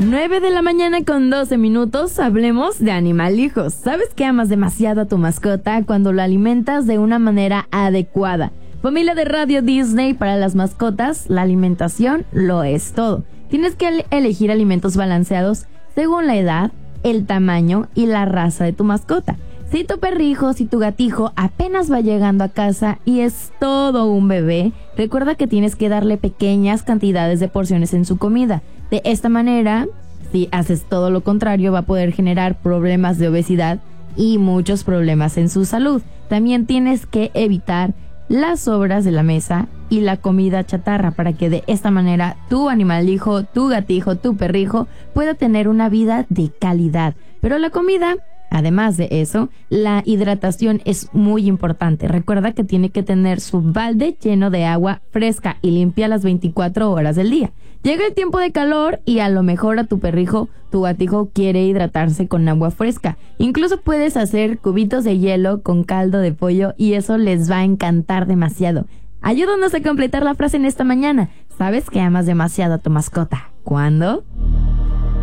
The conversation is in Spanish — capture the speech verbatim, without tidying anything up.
nueve de la mañana con doce minutos, hablemos de animalijos. ¿Sabes que amas demasiado a tu mascota cuando lo alimentas de una manera adecuada? Familia de Radio Disney, para las mascotas, la alimentación lo es todo. Tienes que elegir alimentos balanceados según la edad, el tamaño y la raza de tu mascota. Si tu perrijo, si tu gatijo apenas va llegando a casa y es todo un bebé, recuerda que tienes que darle pequeñas cantidades de porciones en su comida. De esta manera, si haces todo lo contrario, va a poder generar problemas de obesidad y muchos problemas en su salud. También tienes que evitar las sobras de la mesa y la comida chatarra para que de esta manera tu animalijo, tu gatijo, tu perrijo pueda tener una vida de calidad. Pero la comida, además de eso, la hidratación es muy importante. Recuerda que tiene que tener su balde lleno de agua fresca y limpia las veinticuatro horas del día. Llega el tiempo de calor y a lo mejor a tu perrijo, tu gatijo quiere hidratarse con agua fresca. Incluso puedes hacer cubitos de hielo con caldo de pollo y eso les va a encantar demasiado. Ayúdanos a completar la frase en esta mañana. ¿Sabes que amas demasiado a tu mascota? ¿Cuándo?